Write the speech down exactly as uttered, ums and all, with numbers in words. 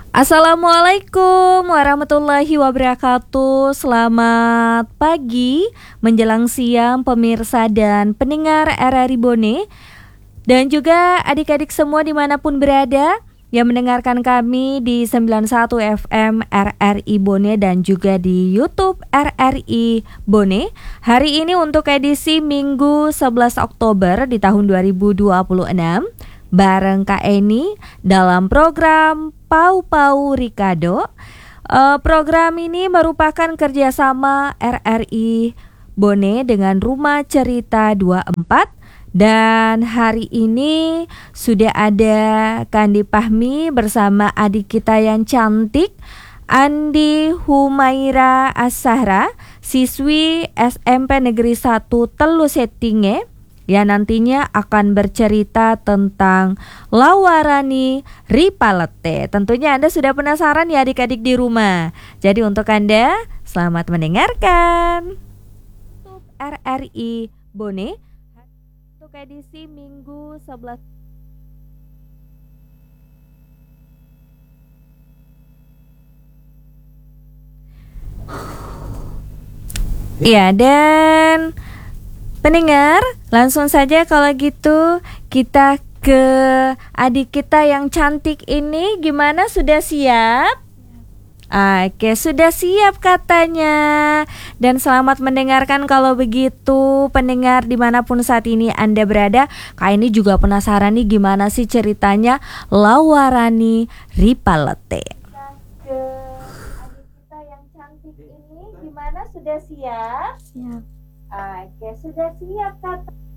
Assalamualaikum warahmatullahi wabarakatuh. Selamat pagi menjelang siang pemirsa dan pendengar R R I Bone, dan juga adik-adik semua dimanapun berada yang mendengarkan kami di sembilan puluh satu F M R R I Bone dan juga di YouTube R R I Bone. Hari ini untuk edisi Minggu sebelas Oktober di tahun dua ribu dua puluh enam, bareng Kak Eni dalam program Pau Pau Ricardo. Uh, program ini merupakan kerjasama R R I Bone dengan Rumah Cerita dua puluh empat. Dan hari ini sudah ada Kandi Pahmi bersama adik kita yang cantik, Andi Humaira Ashara, siswi S M P Negeri satu Telu Setinge, yang nantinya akan bercerita tentang Lawarani Ripalete. Tentunya Anda sudah penasaran ya adik-adik di rumah. Jadi untuk Anda, selamat mendengarkan. Untuk R R I Bone, untuk edisi Minggu sebelas. Ya, dan pendengar, langsung saja kalau gitu kita ke adik kita yang cantik ini. Gimana, sudah siap? Oke, sudah siap katanya. Dan selamat mendengarkan kalau begitu pendengar dimanapun saat ini Anda berada. Kak ini juga penasaran nih gimana sih ceritanya Lawarani Ripalete. Ke adik kita yang cantik ini, gimana, sudah siap? Siap. Oke, sudah siap kata.